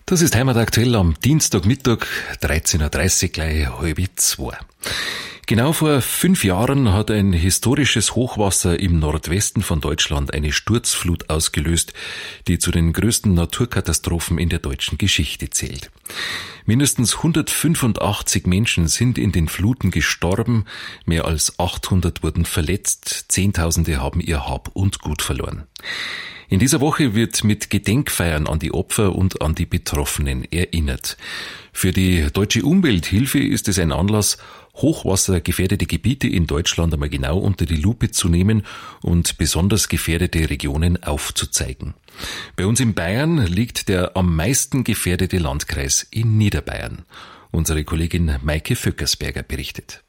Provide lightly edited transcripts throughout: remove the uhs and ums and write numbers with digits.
Das ist Heimat aktuell am Dienstagmittag, 13.30 Uhr, gleich 1:30. Genau vor 5 Jahren hat ein historisches Hochwasser im Nordwesten von Deutschland eine Sturzflut ausgelöst, die zu den größten Naturkatastrophen in der deutschen Geschichte zählt. Mindestens 185 Menschen sind in den Fluten gestorben, mehr als 800 wurden verletzt, Zehntausende haben ihr Hab und Gut verloren. In dieser Woche wird mit Gedenkfeiern an die Opfer und an die Betroffenen erinnert. Für die Deutsche Umwelthilfe ist es ein Anlass, hochwassergefährdete Gebiete in Deutschland einmal genau unter die Lupe zu nehmen und besonders gefährdete Regionen aufzuzeigen. Bei uns in Bayern liegt der am meisten gefährdete Landkreis in Niederbayern. Unsere Kollegin Maike Vöckersberger berichtet.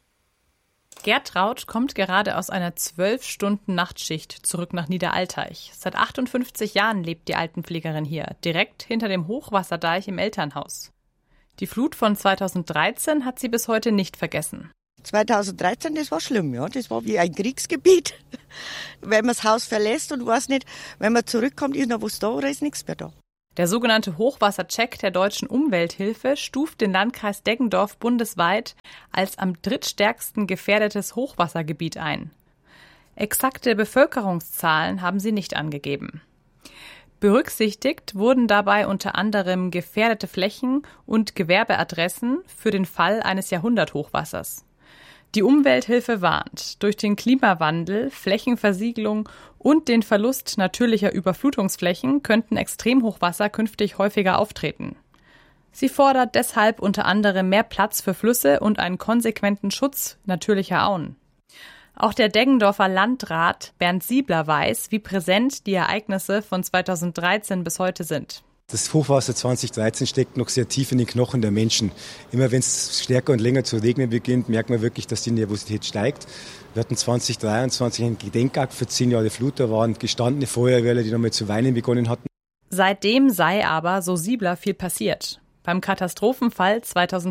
Gertraud kommt gerade aus einer 12-Stunden-Nachtschicht zurück nach Niederaltaich. Seit 58 Jahren lebt die Altenpflegerin hier, direkt hinter dem Hochwasserdeich im Elternhaus. Die Flut von 2013 hat sie bis heute nicht vergessen. 2013, das war schlimm, ja. Das war wie ein Kriegsgebiet. Wenn man das Haus verlässt und weiß nicht, wenn man zurückkommt, ist noch was da oder ist nichts mehr da. Der sogenannte Hochwassercheck der Deutschen Umwelthilfe stuft den Landkreis Deggendorf bundesweit als am drittstärksten gefährdetes Hochwassergebiet ein. Exakte Bevölkerungszahlen haben sie nicht angegeben. Berücksichtigt wurden dabei unter anderem gefährdete Flächen und Gewerbeadressen für den Fall eines Jahrhunderthochwassers. Die Umwelthilfe warnt, durch den Klimawandel, Flächenversiegelung und den Verlust natürlicher Überflutungsflächen könnten Extremhochwasser künftig häufiger auftreten. Sie fordert deshalb unter anderem mehr Platz für Flüsse und einen konsequenten Schutz natürlicher Auen. Auch der Deggendorfer Landrat Bernd Siebler weiß, wie präsent die Ereignisse von 2013 bis heute sind. Das Hochwasser 2013 steckt noch sehr tief in den Knochen der Menschen. Immer wenn es stärker und länger zu regnen beginnt, merkt man wirklich, dass die Nervosität steigt. Wir hatten 2023 einen Gedenkakt für 10 Jahre Flut. Da waren gestandene Feuerwehrler, die nochmal zu weinen begonnen hatten. Seitdem sei aber, so Siebler, viel passiert. Beim Katastrophenfall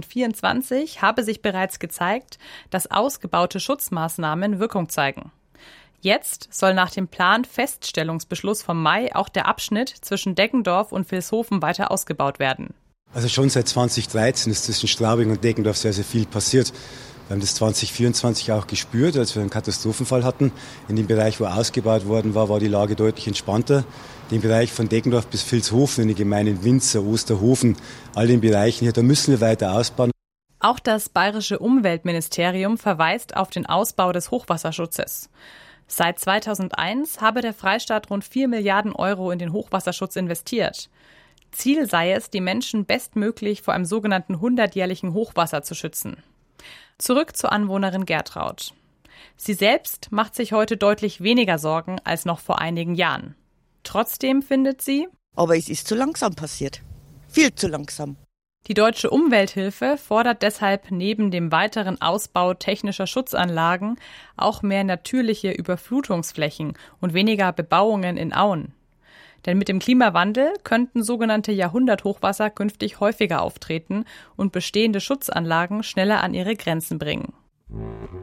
2024 habe sich bereits gezeigt, dass ausgebaute Schutzmaßnahmen Wirkung zeigen. Jetzt soll nach dem Plan-Feststellungsbeschluss vom Mai auch der Abschnitt zwischen Deggendorf und Vilshofen weiter ausgebaut werden. Also schon seit 2013 ist zwischen Straubing und Deggendorf sehr, sehr viel passiert. Wir haben das 2024 auch gespürt, als wir einen Katastrophenfall hatten. In dem Bereich, wo ausgebaut worden war, war die Lage deutlich entspannter. Den Bereich von Deggendorf bis Vilshofen, in den Gemeinden Winzer, Osterhofen, all den Bereichen hier, da müssen wir weiter ausbauen. Auch das Bayerische Umweltministerium verweist auf den Ausbau des Hochwasserschutzes. Seit 2001 habe der Freistaat rund 4 Milliarden Euro in den Hochwasserschutz investiert. Ziel sei es, die Menschen bestmöglich vor einem sogenannten 100-jährlichen Hochwasser zu schützen. Zurück zur Anwohnerin Gertraud. Sie selbst macht sich heute deutlich weniger Sorgen als noch vor einigen Jahren. Trotzdem findet sie: Aber es ist zu langsam passiert. Viel zu langsam. Die Deutsche Umwelthilfe fordert deshalb neben dem weiteren Ausbau technischer Schutzanlagen auch mehr natürliche Überflutungsflächen und weniger Bebauungen in Auen. Denn mit dem Klimawandel könnten sogenannte Jahrhunderthochwasser künftig häufiger auftreten und bestehende Schutzanlagen schneller an ihre Grenzen bringen.